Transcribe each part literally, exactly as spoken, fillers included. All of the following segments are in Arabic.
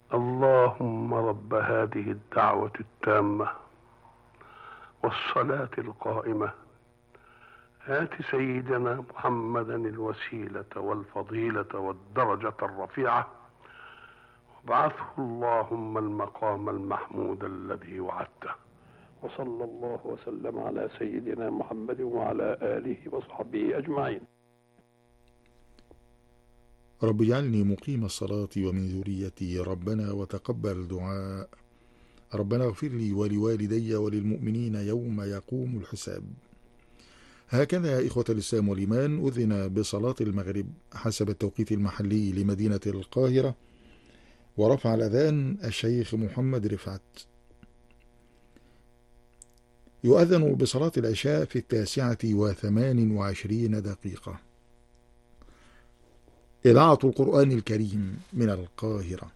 اللهم رب هذه الدعوة التامة والصلاة القائمة آت سيدنا محمدا الوسيلة والفضيلة والدرجة الرفيعة وابعثه اللهم المقام المحمود الذي وعدته. وصلى الله وسلم على سيدنا محمد وعلى آله وصحبه أجمعين. رب اجعلني مقيم الصلاة ومن ذريتي ربنا وتقبل دعاء. ربنا اغفر لي ولوالدي وللمؤمنين يوم يقوم الحساب. هكذا يا إخوة الإسلام والإيمان أذن بصلاة المغرب حسب التوقيت المحلي لمدينة القاهرة، ورفع الأذان الشيخ محمد رفعت. يؤذن بصلاة العشاء في التاسعة وثمان وعشرين دقيقة. إذاعة القرآن الكريم من القاهرة.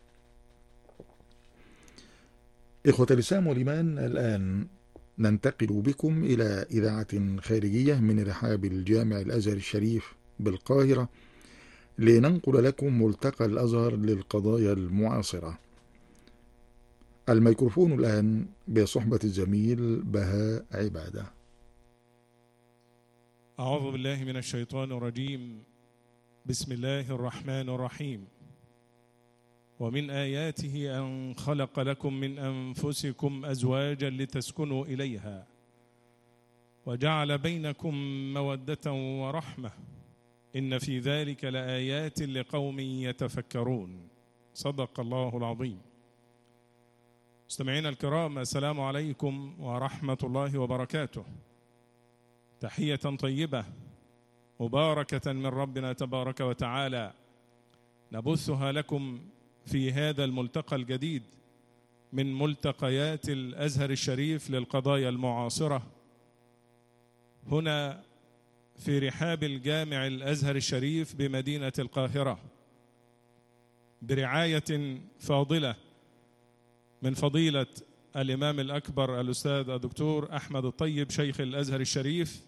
إخوة الإسلام والإيمان، الآن ننتقل بكم إلى إذاعة خارجية من رحاب الجامع الأزهر الشريف بالقاهرة لننقل لكم ملتقى الأزهر للقضايا المعاصرة. الميكروفون الآن بصحبة الزميل بهاء عبادة. أعوذ بالله من الشيطان الرجيم. بسم الله الرحمن الرحيم. ومن آياته أن خلق لكم من أنفسكم أزواجا لتسكنوا إليها وجعل بينكم مودة ورحمة إن في ذلك لآيات لقوم يتفكرون. صدق الله العظيم. مستمعينا الكرام، السلام عليكم ورحمة الله وبركاته. تحية طيبة مباركة من ربنا تبارك وتعالى نبثها لكم في هذا الملتقى الجديد من ملتقيات الأزهر الشريف للقضايا المعاصرة، هنا في رحاب الجامع الأزهر الشريف بمدينة القاهرة، برعاية فاضلة من فضيلة الإمام الأكبر الأستاذ الدكتور أحمد الطيب شيخ الأزهر الشريف.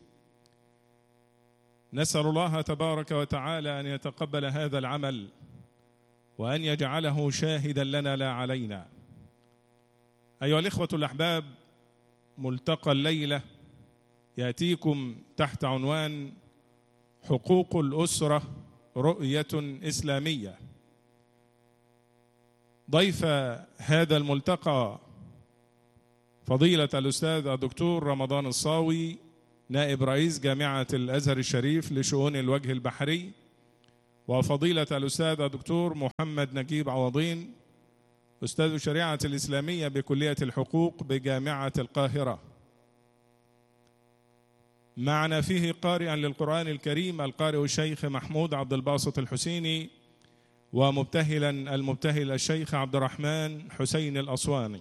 نسأل الله تبارك وتعالى أن يتقبل هذا العمل وأن يجعله شاهدا لنا لا علينا. أيها الإخوة الأحباب، ملتقى الليلة يأتيكم تحت عنوان حقوق الأسرة رؤية إسلامية. ضيف هذا الملتقى فضيلة الأستاذ الدكتور رمضان الصاوي نائب رئيس جامعة الأزهر الشريف لشؤون الوجه البحري، وفضيلة الأستاذ الدكتور محمد نجيب عوضين أستاذ الشريعة الإسلامية بكلية الحقوق بجامعة القاهرة. معنا فيه قارئا للقرآن الكريم القارئ الشيخ محمود عبد الباسط الحسيني، ومبتهلا المبتهل الشيخ عبد الرحمن حسين الأصواني.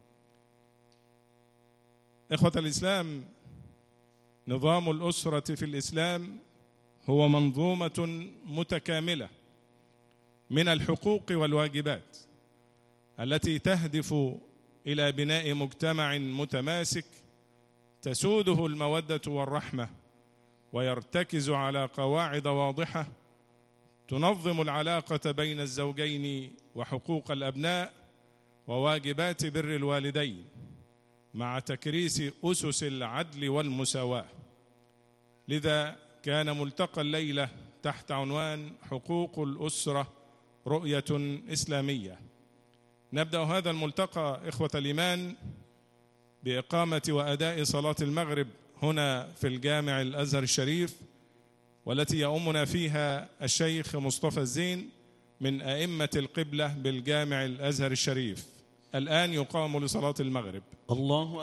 إخوة الإسلام، نظام الأسرة في الإسلام هو منظومة متكاملة من الحقوق والواجبات التي تهدف إلى بناء مجتمع متماسك تسوده المودة والرحمة، ويرتكز على قواعد واضحة تنظم العلاقة بين الزوجين وحقوق الأبناء وواجبات بر الوالدين مع تكريس أسس العدل والمساواة. لذا كان ملتقى الليلة تحت عنوان حقوق الأسرة رؤية إسلامية. نبدأ هذا الملتقى إخوة الإيمان بإقامة وأداء صلاة المغرب هنا في الجامع الأزهر الشريف، والتي يؤمنا فيها الشيخ مصطفى الزين من أئمة القبلة بالجامع الأزهر الشريف. الآن يقام لصلاة المغرب. الله